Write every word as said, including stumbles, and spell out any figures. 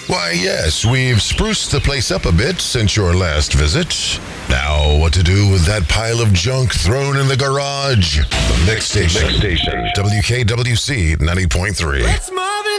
Why, yes, we've spruced the place up a bit since your last visit. Now, what to do with that pile of junk thrown in the garage? The Mix Station. Mix Station. W K W C ninety point three. Let's move.